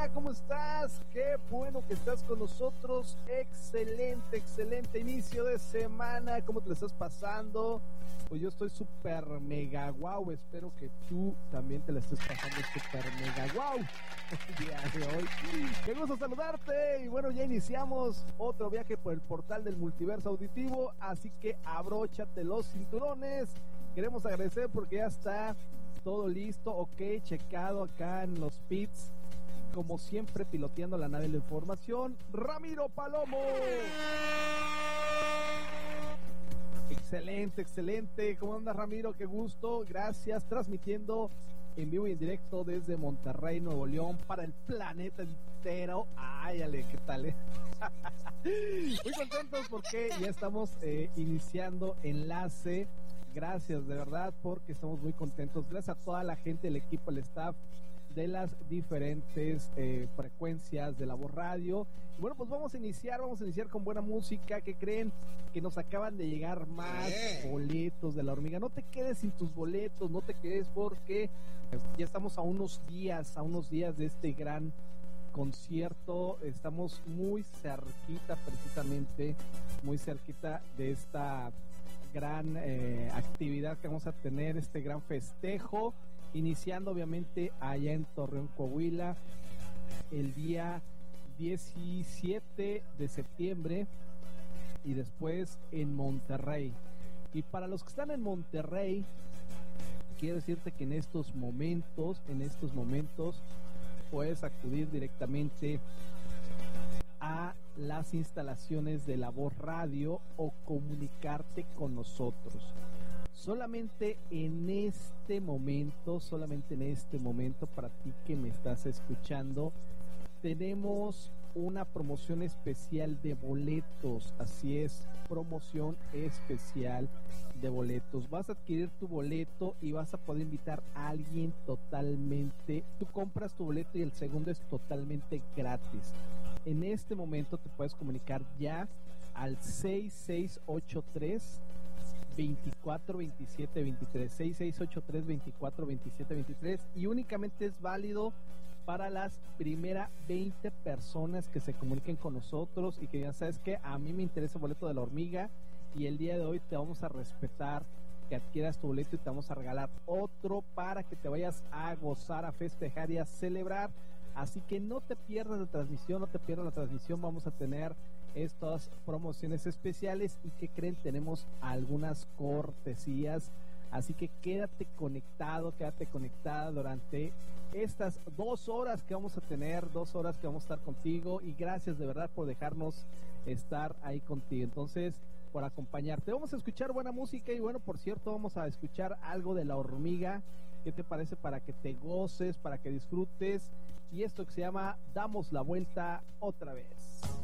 Hola, ¿cómo estás? Qué bueno que estás con nosotros. Excelente inicio de semana. ¿Cómo te lo estás pasando? Pues yo estoy súper mega guau. Espero que tú también te la estés pasando súper mega guau el día de hoy. Qué gusto saludarte. Y bueno, ya iniciamos otro viaje por el portal del multiverso auditivo. Así que abróchate los cinturones. Queremos agradecer porque ya está todo listo, ok, checado acá en los pits. Como siempre, piloteando la nave de la información, Ramiro Palomo. Excelente. ¿Cómo andas, Ramiro? Qué gusto. Gracias. Transmitiendo en vivo y en directo desde Monterrey, Nuevo León, para el planeta entero. Ay, ale, ¿qué tal, Muy contentos porque ya estamos iniciando enlace. Gracias, de verdad, porque estamos muy contentos. Gracias a toda la gente, el equipo, el staff de las diferentes frecuencias de La Voz Radio. Y bueno, pues vamos a iniciar con buena música. ¿Qué creen? Que nos acaban de llegar más boletos de La Hormiga. No te quedes sin tus boletos, no te quedes, porque ya estamos a unos días de este gran concierto. Estamos muy cerquita, precisamente muy cerquita de esta gran actividad que vamos a tener, este gran festejo, iniciando obviamente allá en Torreón, Coahuila, el día 17 de septiembre, y después en Monterrey. Y para los que están en Monterrey, quiero decirte que en estos momentos puedes acudir directamente a las instalaciones de La Voz Radio o comunicarte con nosotros. Solamente en este momento, para ti que me estás escuchando, tenemos una promoción especial de boletos. Así es, promoción especial de boletos. Vas a adquirir tu boleto y vas a poder invitar a alguien totalmente. Tú compras tu boleto y el segundo es totalmente gratis. En este momento te puedes comunicar ya al 6683 24 27 23, 6683 24 27 23, y únicamente es válido para las primeras 20 personas que se comuniquen con nosotros y que ya sabes que a mí me interesa el boleto de La Hormiga, y el día de hoy te vamos a respetar que adquieras tu boleto y te vamos a regalar otro para que te vayas a gozar, a festejar y a celebrar. Así que no te pierdas la transmisión, vamos a tener estas promociones especiales. ¿Y qué creen? Tenemos algunas cortesías, así que quédate conectada durante estas 2 horas que vamos a tener, 2 horas que vamos a estar contigo, y gracias de verdad por dejarnos estar ahí contigo. Entonces, por acompañarte, vamos a escuchar buena música, y bueno, por cierto, vamos a escuchar algo de La Hormiga. ¿Qué te parece? Para que te goces, para que disfrutes, y esto que se llama Damos la Vuelta Otra Vez.